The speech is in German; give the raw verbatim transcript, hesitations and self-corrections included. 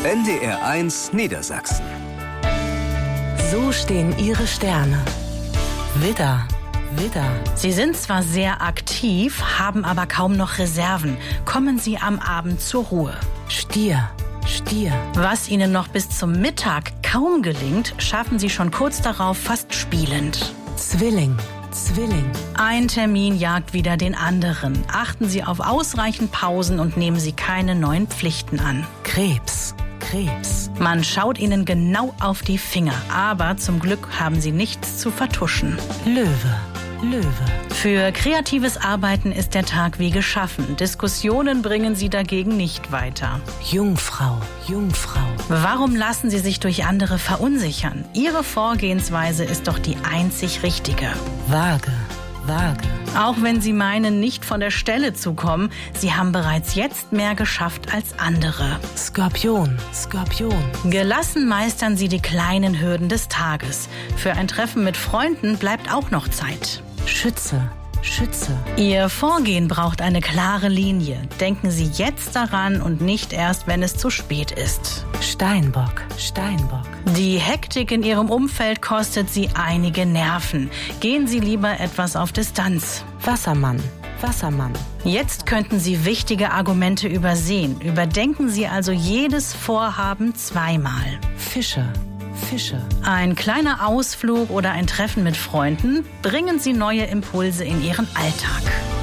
N D R eins Niedersachsen. So stehen Ihre Sterne. Widder, Widder. Sie sind zwar sehr aktiv, haben aber kaum noch Reserven. Kommen Sie am Abend zur Ruhe. Stier, Stier. Was Ihnen noch bis zum Mittag kaum gelingt, schaffen Sie schon kurz darauf fast spielend. Zwilling, Zwilling. Ein Termin jagt wieder den anderen. Achten Sie auf ausreichend Pausen und nehmen Sie keine neuen Pflichten an. Krebs, Krebs. Man schaut Ihnen genau auf die Finger, aber zum Glück haben Sie nichts zu vertuschen. Löwe, Löwe. Für kreatives Arbeiten ist der Tag wie geschaffen. Diskussionen bringen Sie dagegen nicht weiter. Jungfrau, Jungfrau. Warum lassen Sie sich durch andere verunsichern? Ihre Vorgehensweise ist doch die einzig richtige. Waage, Waage. Auch wenn Sie meinen, nicht von der Stelle zu kommen, Sie haben bereits jetzt mehr geschafft als andere. Skorpion, Skorpion. Gelassen meistern Sie die kleinen Hürden des Tages. Für ein Treffen mit Freunden bleibt auch noch Zeit. Schütze, Schütze. Ihr Vorgehen braucht eine klare Linie. Denken Sie jetzt daran und nicht erst, wenn es zu spät ist. Steinbock, Steinbock. Die Hektik in Ihrem Umfeld kostet Sie einige Nerven. Gehen Sie lieber etwas auf Distanz. Wassermann, Wassermann. Jetzt könnten Sie wichtige Argumente übersehen. Überdenken Sie also jedes Vorhaben zweimal. Fische, Fische. Ein kleiner Ausflug oder ein Treffen mit Freunden bringen Sie neue Impulse in Ihren Alltag.